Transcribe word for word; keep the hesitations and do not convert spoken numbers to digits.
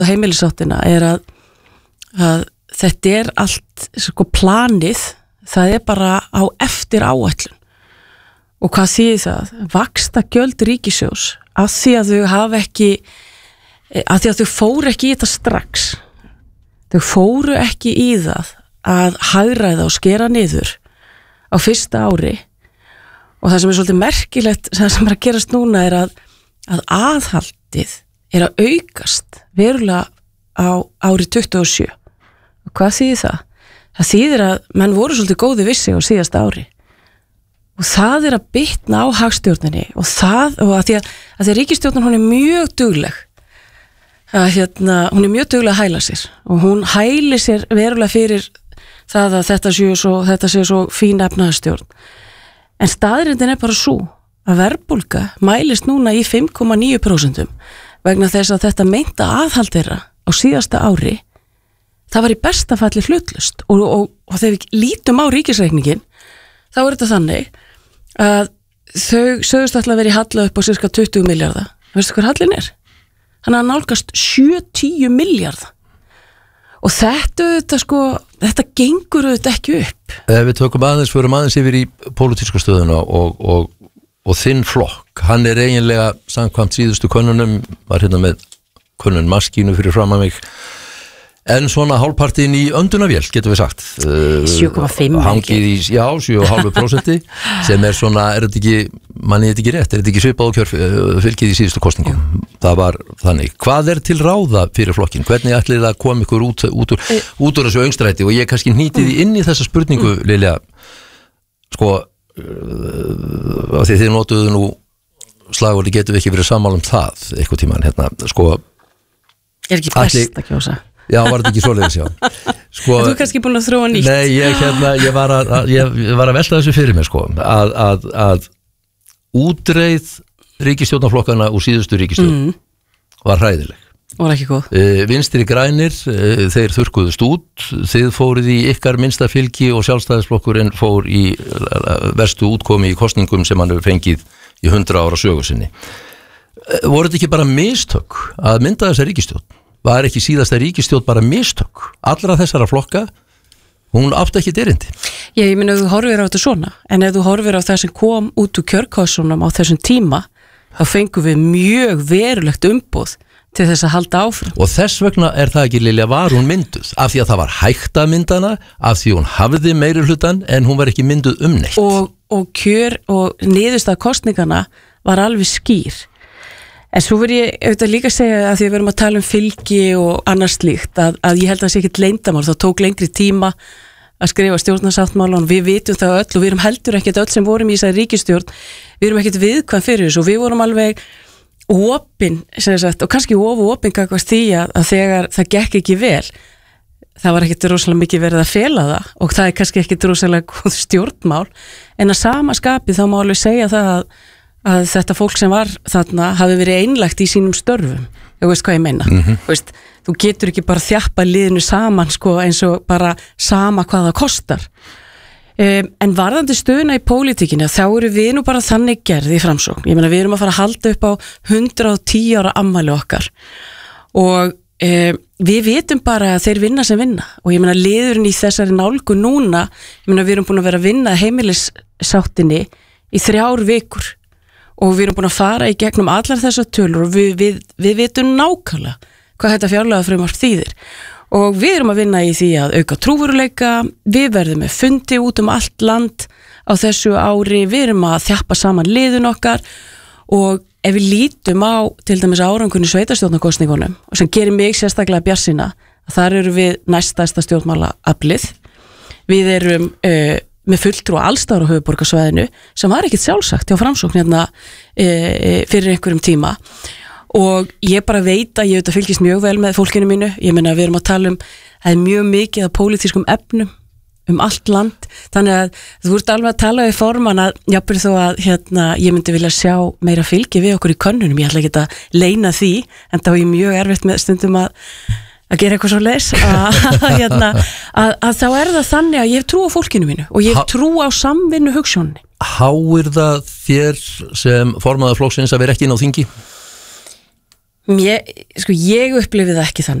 heimilisáttina er að, að þetta er allt sko planið, það er bara á eftir áætlun og hvað þýðir það? Vaxta gjöld ríkissjóðs af því að þau hafa ekki af því að þau fóru ekki í þetta strax þau fóru ekki í það að hagræða og skera niður á fyrsta ári og það sem er svolítið merkilegt það sem er að gerast núna er að, að aðhaldið er að aukast verulega á ári tuttugu og sjö og hvað þýðir það? Það þýðir að menn voru svolítið góði vissi á síðasta ári og það er að bitna á hagstjórninni og það, og að því að, að því að ríkisstjórnin hún er mjög dugleg að hérna, hún er mjög dugleg að hæla sér og hún hæli sér verulega fyrir það að þetta séu svo, þetta séu svo fín efnahagsstjórn en staðrindin er bara svo að verðbólga mælist núna í fimm komma níu prósent vegna þess að þetta meinta aðhald þeirra á síðasta ári það var í besta falli hlutlust og, og, og þegar við lítum á ríkisreikningin þá er þetta þannig að þau sögust alltaf verið halla upp á sirka tuttugu milljarða veistu hvað hallin er? Þannig að nálgast sjötíu milljarða og þetta þetta sko, þetta gengur þetta ekki upp. Ef við tökum aðeins fyrir aðeins yfir í pólitíska stöðuna og, og, og þinn flokk, hann er eiginlega samkvæmt síðustu könnunum, var hérna með könnun maskínu fyrir fram að mig en svona hálfpartin í öndunavél getum við sagt sjö komma fimm hangið í, já, sjö komma fimm prósent sem er svona, er þetta ekki manni er þetta ekki rétt, er þetta ekki svipað og kjör fylgið í síðustu kosningum, það var þannig, hvað er til ráða fyrir flokkin hvernig ætlið að koma ykkur út, út, úr, út úr þessu öngstræti og ég kannski hnýti því inn í þessa spurningu mm. Lilja, sko uh, því þið notuðu nú slagorði getum við ekki verið sammála um það eitthvað tíman, hérna, sko er ekki best að kjósa Já, var þetta ekki svoleiðis, já sko, Þú er kannski búin að þróa nýtt Nei, ég, hérna, ég, var að, ég, ég var að velta þessu fyrir mig sko, að, að, að útreið ríkisstjórnarflokkana úr síðustu ríkisstjórn mm. var hræðileg Var ekki góð uh, Vinstri grænir, uh, þeir þurrkuðust út þið fóruð í ykkar minnsta fylgi og sjálfstæðisflokkurinn fór í uh, verstu útkomi í kosningum sem hann hefur fengið í hundra ára sögu sinni uh, Voru þetta ekki bara mistök að mynda þessa ríkisstjórn? Var ekki síðasta ríkisstjórn bara mistök allra þessara flokka hún átti ekki derindi Já, ég meina ef þú horfir á þetta svona en ef þú horfir á það sem kom út úr kjörkásunum á þessum tíma þá fengum við mjög verulegt umboð til þess að halda áfram og þess vegna er það ekki Lilja var hún mynduð af því að það var hægt að mynda hana af því hún hafði meiri hlutan en hún var ekki mynduð um neitt og, og kjör og niðurstað kosningana var alveg skýr En svo verð ég auðvitað líka að segja að því að við erum að tala um fylgi og annars slíkt að, að ég held að það sé ekkert leyndamál, það tók lengri tíma að skrifa stjórnarsáttmálann og við vitum það öll og við erum heldur ekkert öll sem vorum í þessari ríkisstjórn, við erum ekkert viðkvæm fyrir þessu og við vorum alveg opin, sagt, og kannski ofu opin gagvart því að, að þegar það gekk ekki vel, það var ekkert rosalega mikið verið að fela það og það er kannski ekkert rosalega góð stjórnmál en að sama skapi þá má alveg segja það að að þetta fólk sem var þarna hafi verið einlægt í sínum störfum þú veist hvað ég meina mm-hmm. þú veist, þú getur ekki bara þjappa liðinu saman sko, eins og bara sama hvað það kostar um, en varðandi stöðuna í pólitíkinni þá eru við nú bara þannig gerð í framsókn ég meina við erum að fara að halda upp á hundrað og tíu ára afmæli okkar og um, við vitum bara að þeir vinna sem vinna og ég meina liðurinn í þessari nálgu núna ég meina við erum búin að vera að vinna heimilissáttinni í þrjár vikur og við erum búin að fara í gegnum allar þessar tölur og við, við, við vitum nákvæmlega hvað þetta fjárlagafrumvarp þýðir og við erum að vinna í því að auka trúveruleika, við verðum með fundi út um allt land á þessu ári, við erum að þjappa saman liðun okkar og ef við lítum á til dæmis árangunni sveitarstjórnarkosningunum og sem gerir mig sérstaklega bjarsina að þar eru við næststærsta stjórnmála aflið, við erum uh, með fulltrúa allsstaðar á höfuðborgarsvæðinu sem var ekkert sjálfsagt hjá framsókn hérna e, e, fyrir einhverjum tíma og ég bara veit að ég auðvitað fylgist mjög vel með fólkinu mínu ég meina við erum að tala um það er mjög mikið af pólitískum efnum um allt land þannig að þú ert alveg að tala við formann að jafnvel þó að hérna, ég myndi vilja sjá meira fylgi við okkur í könnunum ég ætla ekki að leyna því en þá er ég mjög erfitt með stundum að að gera eitthvað svo leis að, hérna, að, að þá er það þannig að ég hef trú á fólkinu mínu og ég hef trú á samvinnu hugsjónni. Háir það þér sem formaður flokksins að vera ekki inn á þingi? Mér, sko, ég upplifið það ekki þannig